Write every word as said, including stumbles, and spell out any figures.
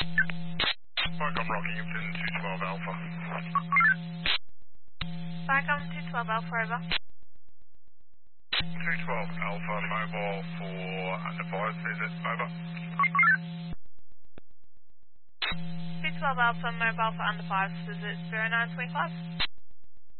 Welcome, Rockington two twelve Alpha. Welcome to twelve Alpha, over. two twelve Alpha, mobile for under five visit, over. two twelve Alpha, mobile for under five, visit zero nine two five.